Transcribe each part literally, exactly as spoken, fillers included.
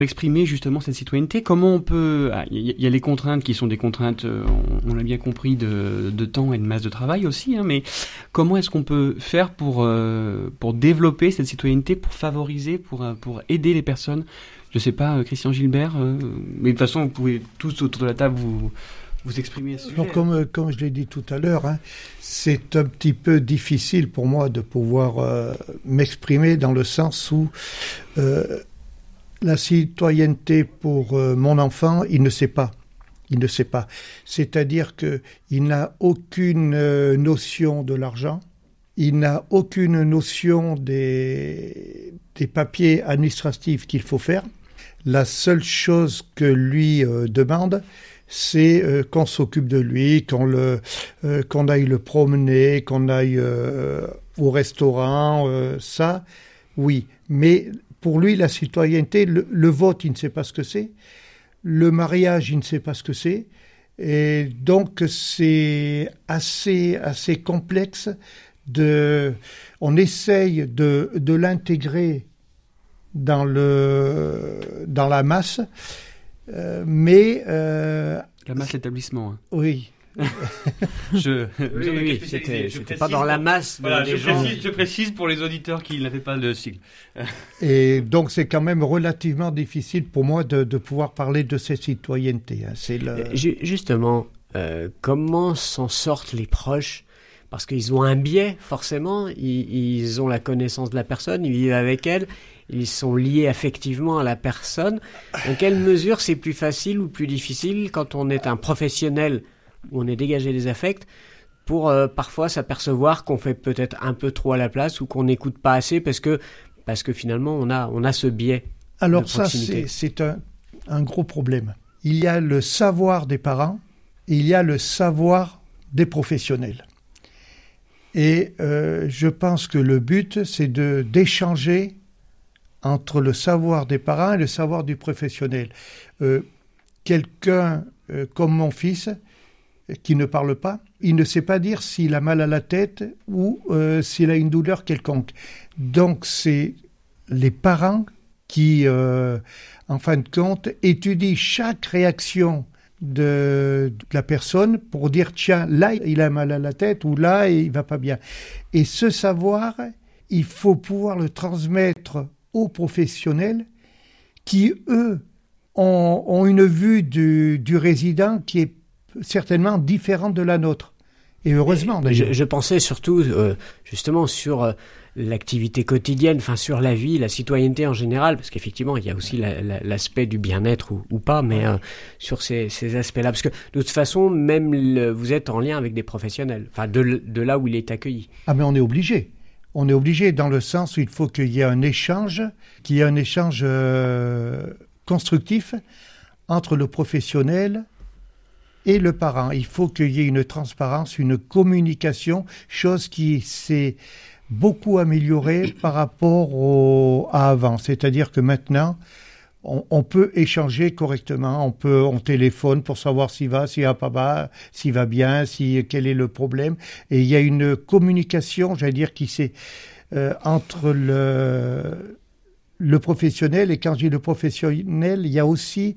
exprimer justement cette citoyenneté, comment on peut... Il ah, y, y a les contraintes qui sont des contraintes, euh, on, on l'a bien compris, de, de temps et de masse de travail aussi, hein, mais comment est-ce qu'on peut faire pour, euh, pour développer cette citoyenneté, pour favoriser, pour, pour aider les personnes? Je sais pas, euh, Christian Gilbert, euh, mais de toute façon, vous pouvez tous autour de la table vous, vous exprimer à ce sujet. Donc, comme, comme je l'ai dit tout à l'heure, hein, c'est un petit peu difficile pour moi de pouvoir euh, m'exprimer dans le sens où... Euh, La citoyenneté pour euh, mon enfant, il ne sait pas. Il ne sait pas. C'est-à-dire qu'il n'a aucune euh, notion de l'argent, il n'a aucune notion des, des papiers administratifs qu'il faut faire. La seule chose que lui euh, demande, c'est euh, qu'on s'occupe de lui, qu'on, le, euh, qu'on aille le promener, qu'on aille euh, au restaurant, euh, ça, oui. Mais... Pour lui, la citoyenneté, le, le vote, il ne sait pas ce que c'est. Le mariage, il ne sait pas ce que c'est. Et donc, c'est assez, assez complexe. De, on essaye de, de l'intégrer dans, le, dans la masse, euh, mais... Euh, la masse, l'établissement. Hein. Oui. je, oui, oui, oui, c'était, c'était pas dans la masse. Voilà, des je, gens. précise, je précise pour les auditeurs qui n'avaient pas de sigle. Et donc c'est quand même relativement difficile pour moi de, de pouvoir parler de cette citoyenneté. Hein. C'est le... Justement, euh, comment s'en sortent les proches? Parce qu'ils ont un biais, forcément. Ils, ils ont la connaissance de la personne, ils vivent avec elle. Ils sont liés affectivement à la personne. Dans quelle mesure c'est plus facile ou plus difficile quand on est un professionnel où on est dégagé des affects pour euh, parfois s'apercevoir qu'on fait peut-être un peu trop à la place ou qu'on n'écoute pas assez parce que, parce que finalement on a, on a ce biais. Alors ça, c'est, c'est un, un gros problème. Il y a le savoir des parents et il y a le savoir des professionnels. Et euh, je pense que le but, c'est de, d'échanger entre le savoir des parents et le savoir du professionnel. Euh, quelqu'un euh, comme mon fils, qui ne parle pas, il ne sait pas dire s'il a mal à la tête ou euh, s'il a une douleur quelconque. Donc c'est les parents qui, euh, en fin de compte, étudient chaque réaction de, de la personne pour dire tiens, là il a mal à la tête ou là il va pas bien. Et ce savoir, il faut pouvoir le transmettre aux professionnels qui, eux, ont, ont une vue du, du résident qui est certainement différente de la nôtre. Et heureusement, d'ailleurs. Je, je pensais surtout, euh, justement, sur euh, l'activité quotidienne, enfin sur la vie, la citoyenneté en général, parce qu'effectivement, il y a aussi la, la, l'aspect du bien-être ou, ou pas, mais euh, sur ces, ces aspects-là. Parce que, de toute façon, même le, vous êtes en lien avec des professionnels, enfin, de, de là où il est accueilli. Ah, mais on est obligé. On est obligé dans le sens où il faut qu'il y ait un échange, qu'il y ait un échange euh, constructif entre le professionnel et le parent. Il faut qu'il y ait une transparence, une communication, chose qui s'est beaucoup améliorée par rapport au, à avant. C'est-à-dire que maintenant, on, on peut échanger correctement, on peut, on téléphone pour savoir s'il va, s'il va pas bas, s'il va bien, si, quel est le problème. Et il y a une communication, j'allais dire, qui s'est euh, entre le, le professionnel, et quand je dis le professionnel, il y a aussi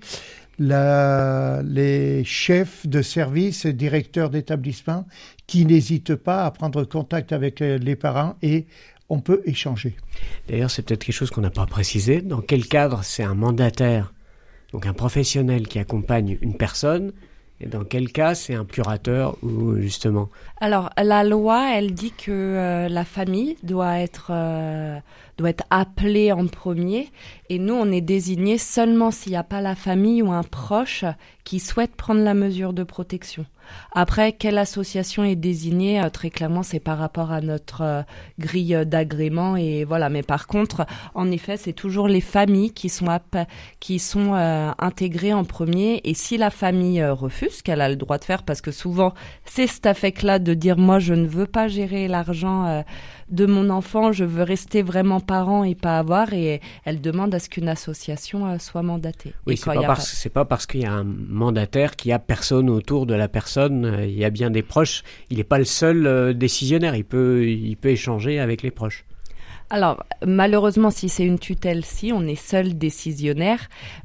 La, les chefs de service, directeurs d'établissement qui n'hésitent pas à prendre contact avec les parents et on peut échanger. D'ailleurs, c'est peut-être quelque chose qu'on n'a pas précisé. Dans quel cadre c'est un mandataire, donc un professionnel qui accompagne une personne, et dans quel cas c'est un curateur ou justement? Alors, la loi, elle dit que euh, la famille doit être, euh, doit être appelée en premier. Et nous, on est désigné seulement s'il n'y a pas la famille ou un proche qui souhaite prendre la mesure de protection. Après, quelle association est désignée, euh, très clairement, c'est par rapport à notre euh, grille d'agrément. Et voilà. Mais par contre, en effet, c'est toujours les familles qui sont, app- qui sont euh, intégrées en premier. Et si la famille euh, refuse, ce qu'elle a le droit de faire, parce que souvent, c'est cet affect-là de dire moi je ne veux pas gérer l'argent euh, de mon enfant, je veux rester vraiment parent et pas avoir, et elle demande à ce qu'une association euh, soit mandatée. Oui, c'est pas, parce, pas... c'est pas parce qu'il y a un mandataire qu'il y a personne autour de la personne, euh, il y a bien des proches, il n'est pas le seul euh, décisionnaire, il peut, il peut échanger avec les proches. Alors, malheureusement, si c'est une tutelle, si, on est seul décisionnaire.